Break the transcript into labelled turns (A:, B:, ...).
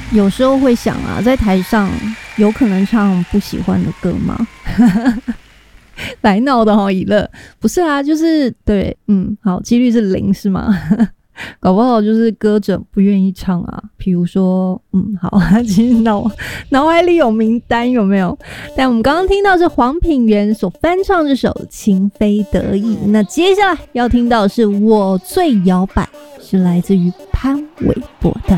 A: 有时候会想啊，在台上有可能唱不喜欢的歌吗？来闹的齁，以乐不是啊，就是对，好，几率是0是吗？搞不好就是歌者不愿意唱啊，比如说，好，其实脑海里有名单有没有？但我们刚刚听到是黄品源所翻唱这首《情非得已》，那接下来要听到的是我最摇摆，是来自于潘玮柏的。